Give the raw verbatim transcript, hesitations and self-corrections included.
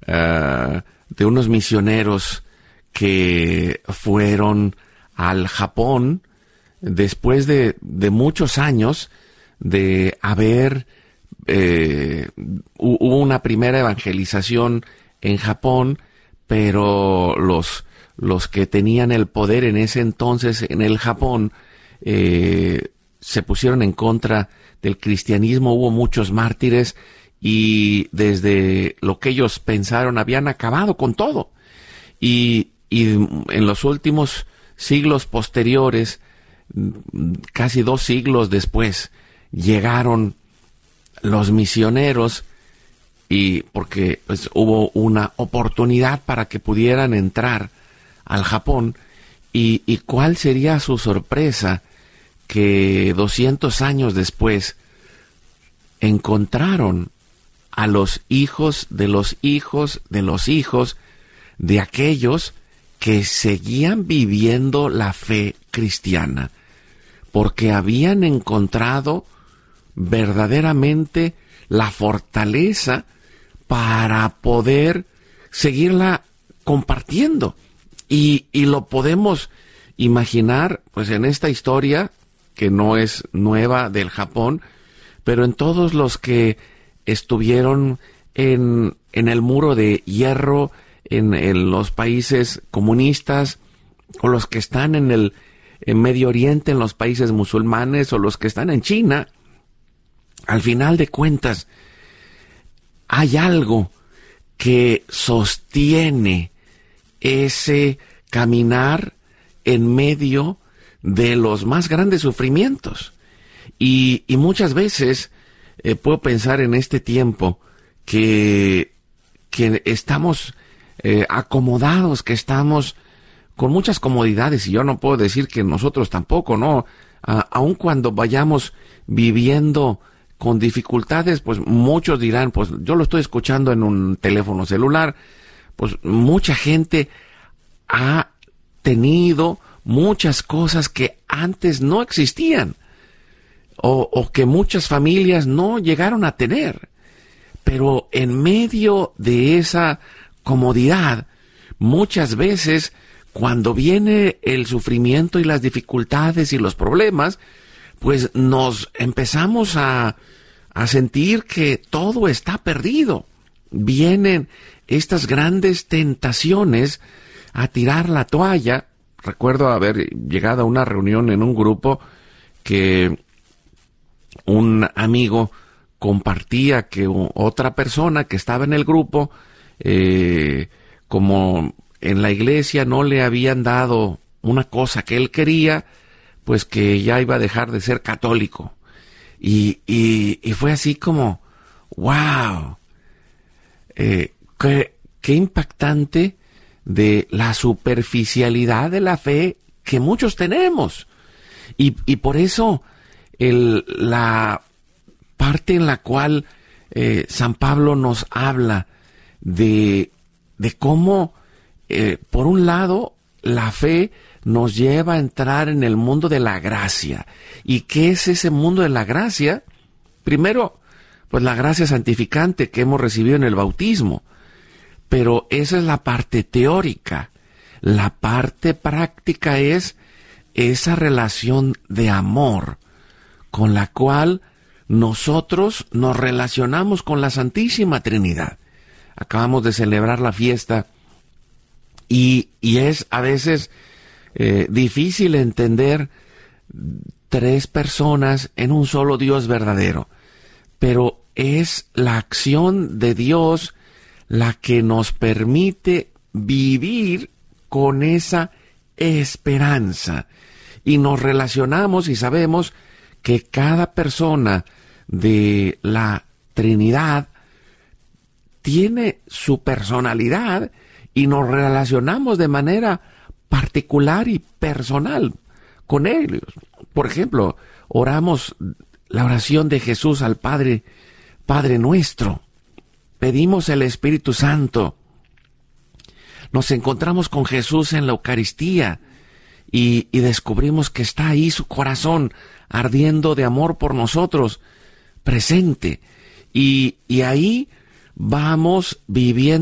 uh, de unos misioneros que fueron al Japón después de, de muchos años de haber, eh, hubo una primera evangelización en Japón, pero los, los que tenían el poder en ese entonces en el Japón eh, se pusieron en contra del cristianismo, hubo muchos mártires y desde lo que ellos pensaron habían acabado con todo. Y, y en los últimos siglos posteriores, casi dos siglos después, llegaron los misioneros y porque pues, hubo una oportunidad para que pudieran entrar al Japón. Y, y cuál sería su sorpresa que doscientos años después encontraron a los hijos de los hijos de los hijos de aquellos que seguían viviendo la fe cristiana, porque habían encontrado verdaderamente la fortaleza para poder seguirla compartiendo. Y, y lo podemos imaginar pues en esta historia que no es nueva del Japón, pero en todos los que estuvieron en, en el muro de hierro, en, en los países comunistas, o los que están en el en Medio Oriente, en los países musulmanes, o los que están en China. Al final de cuentas, hay algo que sostiene ese caminar en medio de los más grandes sufrimientos. Y, y muchas veces eh, puedo pensar en este tiempo que, que estamos eh, acomodados, que estamos con muchas comodidades, y yo no puedo decir que nosotros tampoco, ¿no? A, aun cuando vayamos viviendo con dificultades, pues muchos dirán, pues yo lo estoy escuchando en un teléfono celular, pues mucha gente ha tenido muchas cosas que antes no existían, o, o que muchas familias no llegaron a tener, pero en medio de esa comodidad, muchas veces cuando viene el sufrimiento y las dificultades y los problemas, pues nos empezamos a, a sentir que todo está perdido. Vienen estas grandes tentaciones a tirar la toalla. Recuerdo haber llegado a una reunión en un grupo que un amigo compartía que otra persona que estaba en el grupo, eh, como en la iglesia no le habían dado una cosa que él quería, pues que ya iba a dejar de ser católico. Y, y, y fue así como, wow, eh, qué, qué impactante de la superficialidad de la fe que muchos tenemos. Y, y por eso el, la parte en la cual eh, San Pablo nos habla de, de cómo, eh, por un lado, la fe nos lleva a entrar en el mundo de la gracia. ¿Y qué es ese mundo de la gracia? Primero, pues la gracia santificante que hemos recibido en el bautismo. Pero esa es la parte teórica. La parte práctica es esa relación de amor con la cual nosotros nos relacionamos con la Santísima Trinidad. Acabamos de celebrar la fiesta y, y es a veces eh, difícil entender tres personas en un solo Dios verdadero, pero es la acción de Dios la que nos permite vivir con esa esperanza. Y nos relacionamos y sabemos que cada persona de la Trinidad tiene su personalidad y nos relacionamos de manera particular y personal con ellos. Por ejemplo, oramos la oración de Jesús al Padre, Padre nuestro. Pedimos el Espíritu Santo. Nos encontramos con Jesús en la Eucaristía y, y descubrimos que está ahí su corazón ardiendo de amor por nosotros, presente. Y, y ahí vamos viviendo